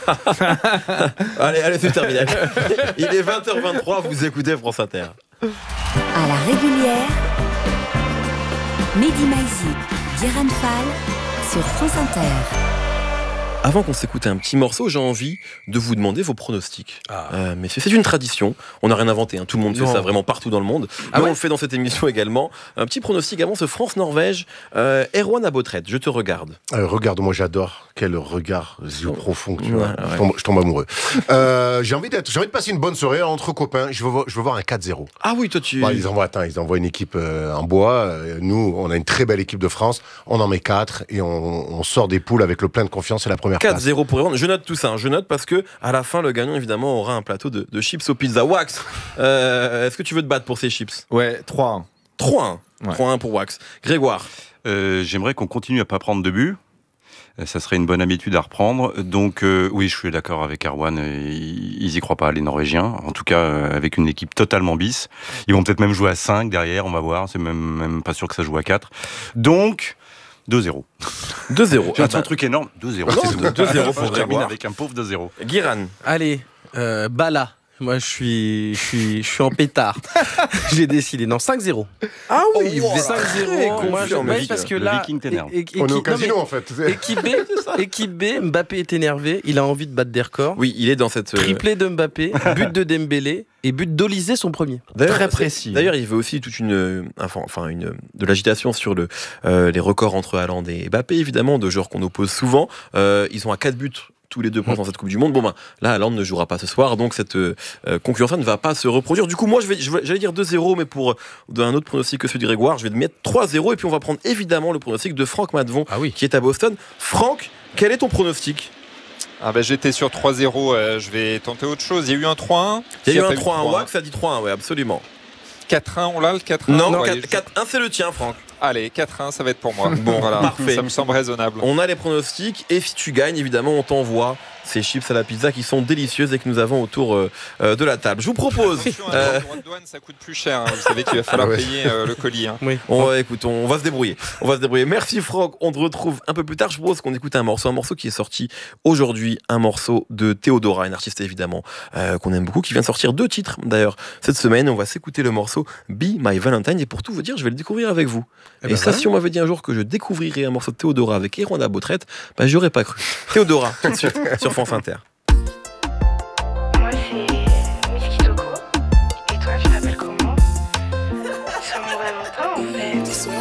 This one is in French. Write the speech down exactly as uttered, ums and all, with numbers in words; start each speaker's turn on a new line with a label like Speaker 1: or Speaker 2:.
Speaker 1: Allez, allez, c'est terminé. Il est vingt heures vingt-trois, vous écoutez France Inter.
Speaker 2: À la régulière, Mehdi Maizi, Guérin Fall sur France Inter.
Speaker 1: Avant qu'on s'écoute un petit morceau, j'ai envie de vous demander vos pronostics.
Speaker 3: Ah.
Speaker 1: Euh, mais c'est, c'est une tradition, on n'a rien inventé, hein. Tout le monde fait
Speaker 3: Non.
Speaker 1: ça vraiment partout dans le monde.
Speaker 3: Ah
Speaker 1: Nous
Speaker 3: ouais
Speaker 1: on le fait dans cette émission également. Un petit pronostic avant ce France-Norvège. Euh, Erwan Abotret, je te regarde.
Speaker 4: Euh, regarde, moi j'adore. Quel regard, yeux profonds que tu
Speaker 1: Ouais,
Speaker 4: as.
Speaker 1: ouais.
Speaker 4: Je, tombe, je tombe amoureux. Euh, j'ai, envie d'être, j'ai envie de passer une bonne soirée entre copains. Je veux, voir- je veux voir un quatre zéro.
Speaker 1: Ah oui, toi tu...
Speaker 4: Bah, ils, envoient, attends, ils envoient une équipe euh, en bois. Euh, nous, on a une très belle équipe de France. On en met quatre et on, on sort des poules avec le plein de confiance. C'est la première
Speaker 1: quatre
Speaker 4: place.
Speaker 1: zéro pour Erwan. Je note tout ça, hein. Je note parce que à la fin, le gagnant évidemment aura un plateau de, de chips aux pizzas Wax. Euh, est-ce que tu veux te battre pour ces chips?
Speaker 3: Ouais, trois un.
Speaker 1: trois un.
Speaker 3: Ouais.
Speaker 1: trois un pour Wax. Grégoire.
Speaker 5: Euh, j'aimerais qu'on continue à pas prendre de but. Euh, Ça serait une bonne habitude à reprendre. Donc euh, oui, je suis d'accord avec Erwan. euh, Ils ils y croient pas, les Norvégiens. En tout cas, euh, avec une équipe totalement bis. Ils vont peut-être même jouer à cinq derrière, on va voir. C'est même, même pas sûr que ça joue à quatre. Donc, deux zéro.
Speaker 1: deux zéro.
Speaker 5: J'ai
Speaker 1: Ah
Speaker 5: un
Speaker 1: bah,
Speaker 5: truc énorme. deux zéro.
Speaker 1: Non,
Speaker 5: c'est tout.
Speaker 1: deux zéro pour
Speaker 5: Je termine
Speaker 1: Grégoire.
Speaker 5: avec un pauvre deux zéro.
Speaker 1: Guiran.
Speaker 3: Allez, euh, Bala. Moi, je suis, je suis, je suis en pétard. J'ai décidé. Non, cinq zéro.
Speaker 1: Ah
Speaker 3: Oui, cinq zéro. Moi, je
Speaker 1: mais
Speaker 3: ouais, parce que
Speaker 5: le
Speaker 3: là,
Speaker 5: Viking t'énerve.
Speaker 3: é- é-
Speaker 4: On est au
Speaker 3: équipe- non,
Speaker 4: casino
Speaker 3: mais
Speaker 4: en fait.
Speaker 3: équipe B, équipe B, Mbappé est énervé. Il a envie de battre des records.
Speaker 1: Oui, il est dans cette... euh,
Speaker 3: Triplé de Mbappé, but de Dembélé et but d'Olysée, son premier.
Speaker 1: D'ailleurs,
Speaker 3: Très
Speaker 1: c'est-
Speaker 3: précis.
Speaker 1: D'ailleurs, il veut aussi toute une, euh, enfin, enfin une, de l'agitation sur le, euh, les records entre Haaland et Mbappé, évidemment, de joueurs qu'on oppose souvent. Euh, ils sont à quatre buts tous les deux points dans cette Coupe du Monde. Bon ben, là, Haaland ne jouera pas ce soir, donc cette euh, concurrence ne va pas se reproduire. Du coup, moi, je vais, je vais- j'allais dire deux zéro, mais pour euh, un autre pronostic que celui de Grégoire, je vais mettre trois zéro, et puis on va prendre évidemment le pronostic de Franck Madvon,
Speaker 3: Ah oui.
Speaker 1: qui est à Boston. Franck, quel est ton pronostic?
Speaker 6: Ah bah, j'étais sur trois zéro, euh, je vais tenter autre chose. Il y a eu un trois un.
Speaker 1: Il y a eu
Speaker 6: pas
Speaker 1: un trois un, Wax a dit trois un, ouais, absolument.
Speaker 6: quatre un, on l'a le quatre un.
Speaker 1: Non,
Speaker 6: Ouais,
Speaker 1: quatre-
Speaker 6: je-
Speaker 1: quatre un, c'est le tien, Franck.
Speaker 6: Allez, quatre un, ça va être pour moi.
Speaker 1: Bon,
Speaker 6: voilà,
Speaker 1: parfait.
Speaker 6: ça me semble raisonnable.
Speaker 1: On a les pronostics, et si tu gagnes, évidemment, on t'envoie ces chips à la pizza qui sont délicieuses et que nous avons autour euh, euh, de la table. Je vous propose.
Speaker 6: Attention, hein,
Speaker 1: euh,
Speaker 6: le droit de douane, ça coûte plus cher. hein. Vous savez qu'il va falloir
Speaker 4: Ouais.
Speaker 6: payer euh, le colis. hein.
Speaker 3: Oui.
Speaker 1: on, va- écoute, on va se débrouiller. On va se débrouiller. Merci Franck. On te retrouve un peu plus tard. Je propose qu'on écoute un morceau, un morceau qui est sorti aujourd'hui, un morceau de Théodora, une artiste évidemment euh, qu'on aime beaucoup, qui vient de sortir deux titres d'ailleurs cette semaine. On va s'écouter le morceau Be My Valentine, et pour tout vous dire, je vais le découvrir avec vous.
Speaker 3: Eh
Speaker 1: et
Speaker 3: ben
Speaker 1: ça,
Speaker 3: voilà.
Speaker 1: si on m'avait dit un jour que je découvrirais un morceau de Théodora avec Erwan Abotret, bah j'aurais pas cru. Théodora, tout de suite sur France Inter.